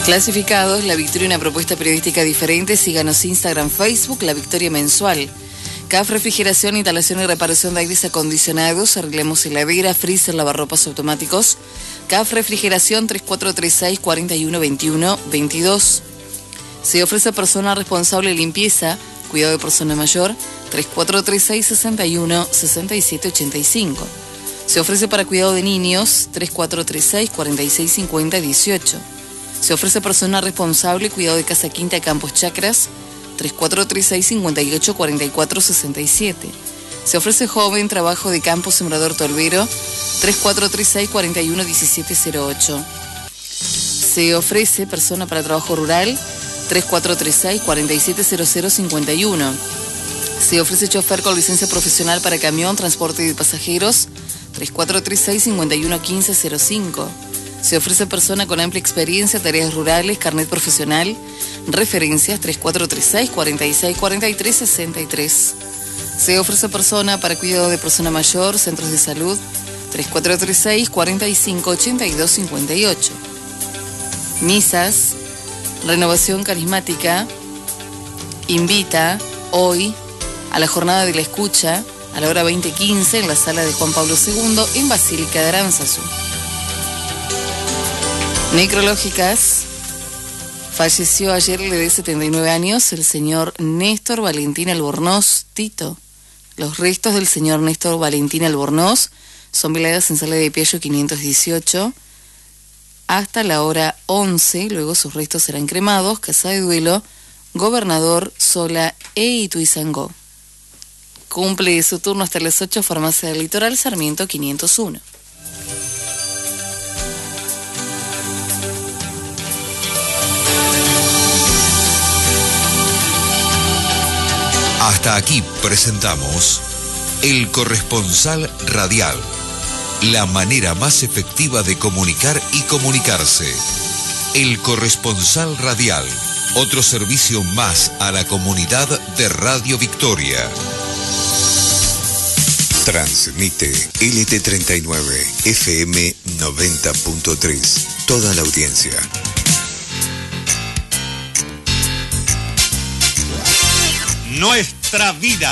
Clasificados, La Victoria, una propuesta periodística diferente. Síganos Instagram, Facebook, La Victoria Mensual. CAF Refrigeración, instalación y reparación de aires acondicionados. Arreglemos heladera, freezer, lavarropas automáticos. CAF Refrigeración 3436 4121 22. Se ofrece persona responsable de limpieza, cuidado de persona mayor, 3436 61 67 85. Se ofrece para cuidado de niños, 3436 46 50 18. Se ofrece persona responsable, cuidado de casa quinta, campos chacras, 3436 58 44 67. Se ofrece joven, trabajo de campo, sembrador torbero, 3436 41 17 08. Se ofrece persona para trabajo rural, 3436 4700 51. Se ofrece chofer con licencia profesional para camión, transporte de pasajeros, 3436 51 15 05. Se ofrece persona con amplia experiencia, tareas rurales, carnet profesional, referencias 3436 46 43 63. Se ofrece persona para cuidado de persona mayor, centros de salud, 3436 45 82 58. Misas, Renovación Carismática invita hoy a la jornada de la escucha a la hora 20:15 en la sala de Juan Pablo II en Basílica de Aranzazu. Necrológicas. Falleció ayer, le de 79 años, el señor Néstor Valentín Albornoz Tito. Los restos del señor Néstor Valentín Albornoz son veladas en sala de Piaggio 518 hasta la hora 11. Luego sus restos serán cremados. Casa de Duelo, Gobernador, Sola e Ituizangó. Cumple su turno hasta las 8, Farmacia del Litoral, Sarmiento 501. Hasta aquí presentamos El Corresponsal Radial, la manera más efectiva de comunicar y comunicarse. El Corresponsal Radial, otro servicio más a la comunidad de Radio Victoria. Transmite LT39 FM 90.3, toda la audiencia. Nuestra vida.